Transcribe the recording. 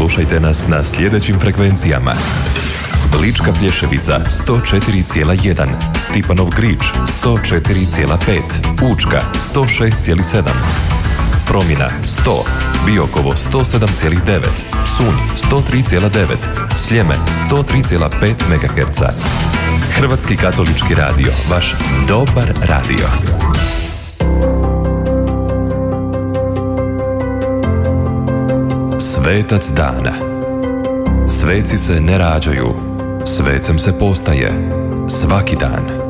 Slušajte nas na sljedećim frekvencijama: Lička Plješevica 104,1, Stipanov Grič 104,5, Učka 106,7, Promina 100, Biokovo 107,9, Psunj 103,9, Sljeme 103,5 MHz. Hrvatski katolički radio, vaš dobar radio. Svetac dana. Sveci se ne rađaju, svecem se postaje svaki dan.